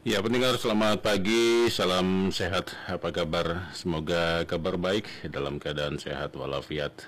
Ya, pendengar selamat pagi, salam sehat, apa kabar? Semoga kabar baik, dalam keadaan sehat walafiat.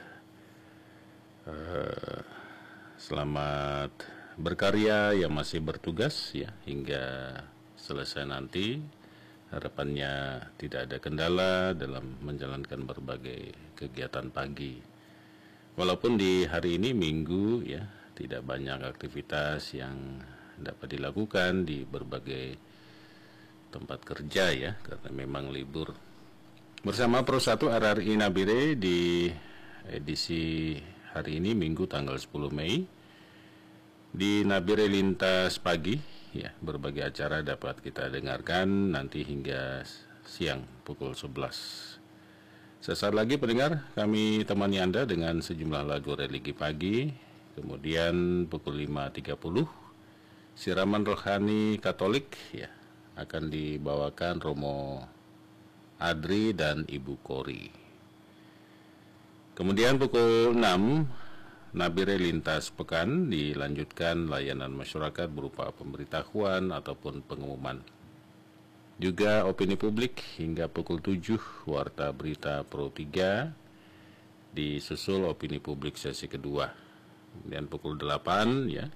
Selamat berkarya yang masih bertugas ya hingga selesai nanti. Harapannya tidak ada kendala dalam menjalankan berbagai kegiatan pagi. Walaupun di hari ini Minggu ya, tidak banyak aktivitas yang dapat dilakukan di berbagai tempat kerja ya, karena memang libur. Bersama Pro 1 RRI Nabire di edisi hari ini Minggu tanggal 10 Mei di Nabire Lintas Pagi ya, berbagai acara dapat kita dengarkan nanti hingga siang pukul 11. Sesaat lagi pendengar, kami temani Anda dengan sejumlah lagu religi pagi. Kemudian pukul 5.30 siraman rohani Katolik ya, akan dibawakan Romo Adri dan Ibu Kori. Kemudian pukul 6 Nabire Lintas Pekan dilanjutkan layanan masyarakat berupa pemberitahuan ataupun pengumuman. Juga opini publik hingga pukul 7 Warta Berita Pro 3 disusul opini publik sesi kedua. Kemudian pukul 8 ya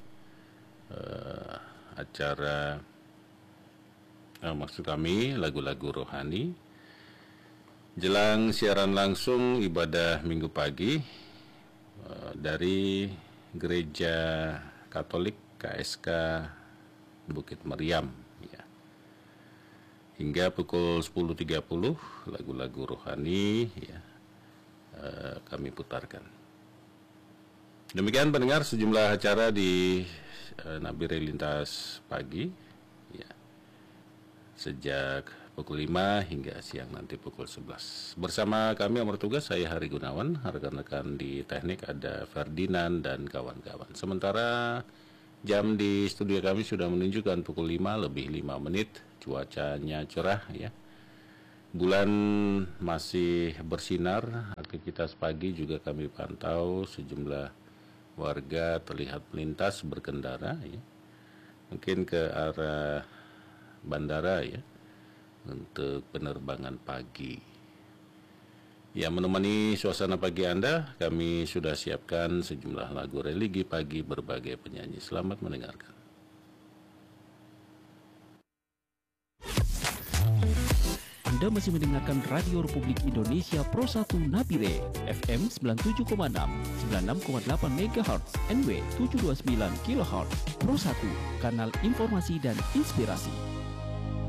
acara maksud kami lagu-lagu rohani. Jelang siaran langsung ibadah minggu pagi dari Gereja Katolik KSK Bukit Meriam ya. Hingga pukul 10.30 lagu-lagu rohani ya kami putarkan. Demikian pendengar sejumlah acara di Nabire Lintas Pagi ya, sejak pukul 5 hingga siang nanti pukul 11. Bersama kami yang bertugas, saya Hari Gunawan, rekan-rekan di teknik ada Ferdinand dan kawan-kawan. Sementara jam di studio kami sudah menunjukkan pukul 5 lebih 5 menit, cuacanya cerah ya. Bulan masih bersinar, aktivitas pagi juga kami pantau, sejumlah warga terlihat melintas berkendara ya. Mungkin ke arah bandara ya, untuk penerbangan pagi. Ya, menemani suasana pagi Anda, kami sudah siapkan sejumlah lagu religi pagi berbagai penyanyi. Selamat mendengarkan. Anda masih mendengarkan Radio Republik Indonesia Pro 1 Nabire, FM 97,6, 96,8 MHz, NW 729 kHz. Pro 1, kanal informasi dan inspirasi.